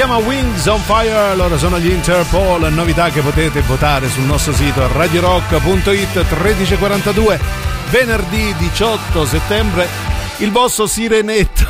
chiama Wings on Fire, loro sono gli Interpol, novità che potete votare sul nostro sito radiorock.it. 13:42, venerdì 18 settembre, il vostro Sirenetto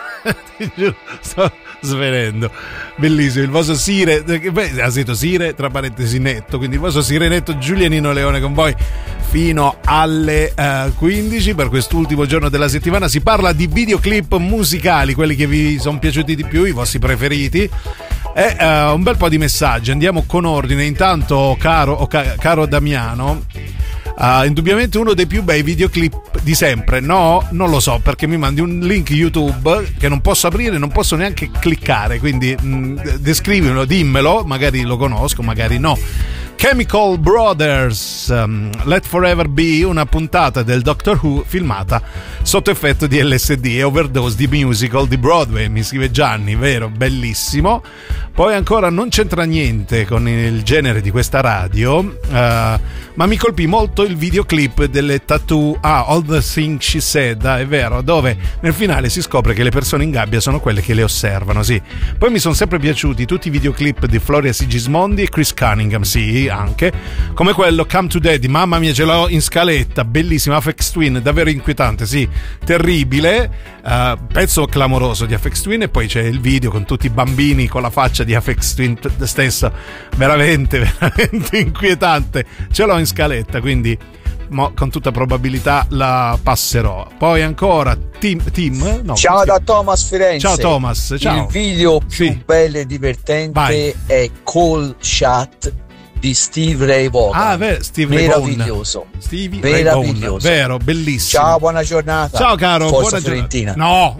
ti giuro, sto svenendo, bellissimo, il vostro Sire, ha scritto Sire tra parentesi netto, quindi il vostro Sirenetto Giulianino Leone con voi fino alle 15 per quest'ultimo giorno della settimana. Si parla di videoclip musicali, quelli che vi sono piaciuti di più, i vostri preferiti, e un bel po' di messaggi. Andiamo con ordine. Intanto caro Damiano, indubbiamente uno dei più bei videoclip di sempre. No, non lo so, perché mi mandi un link YouTube che non posso aprire, non posso neanche cliccare, quindi descrivimelo, dimmelo, magari lo conosco, magari no. Chemical Brothers, Let Forever Be, una puntata del Doctor Who filmata sotto effetto di LSD e overdose di musical di Broadway, mi scrive Gianni, vero, bellissimo. Poi ancora non c'entra niente con il genere di questa radio, ma mi colpì molto il videoclip delle tattoo, All the Things She Said, è vero, dove nel finale si scopre che le persone in gabbia sono quelle che le osservano, sì. Poi mi sono sempre piaciuti tutti i videoclip di Floria Sigismondi e Chris Cunningham, sì, anche, come quello Come to Daddy, mamma mia, ce l'ho in scaletta, bellissimo. Aphex Twin, davvero inquietante, sì, terribile, pezzo clamoroso di Aphex Twin. E poi c'è il video con tutti i bambini con la faccia di Aphex Twin stesso, veramente inquietante, ce l'ho in scaletta, quindi con tutta probabilità la passerò. Poi ancora Tim no, ciao da Thomas Firenze. Ciao Thomas, ciao. Il video più bello e divertente è Call Shot di Steve Ray Vaughan. Steve meraviglioso, meraviglioso, vero, bellissimo. Ciao, buona giornata. Ciao caro, Forza buona Fiorentina. No,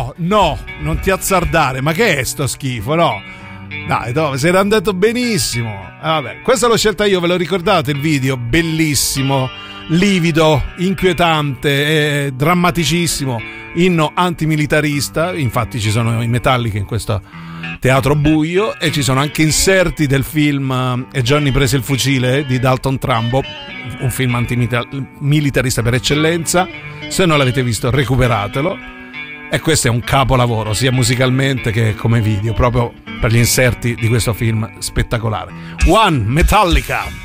non ti azzardare, ma che è sto schifo, no? Dai, sei andato benissimo. Vabbè, questa l'ho scelta io, ve lo ricordate il video? Bellissimo, livido, inquietante, drammaticissimo, inno antimilitarista. Infatti ci sono i Metallica in questo teatro buio e ci sono anche inserti del film E Johnny prese il fucile di Dalton Trumbo, un film antimilitarista per eccellenza. Se non l'avete visto, recuperatelo. E questo è un capolavoro sia musicalmente che come video, proprio per gli inserti di questo film spettacolare. One, Metallica.